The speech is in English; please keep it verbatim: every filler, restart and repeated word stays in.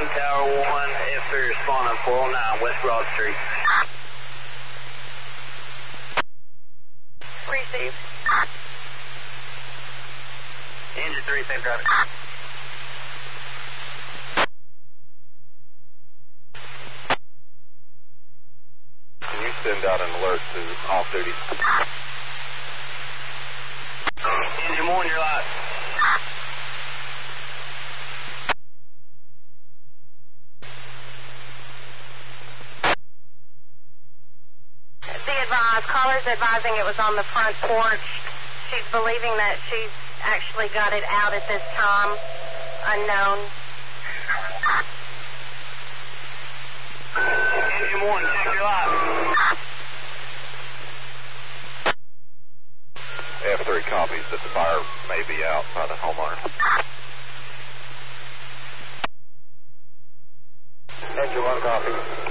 one, Tower one, F three responding four oh nine, West Broad Street. Receive. Engine three, safe driving. Can you send out an alert to off-duty? Engine one, you're live. Be advised, caller's advising it was on the front porch. She's believing that she's actually got it out at this time. Unknown. Engine one, check your live. F three copies that the fire may be out by the homeowner. Engine one, copy.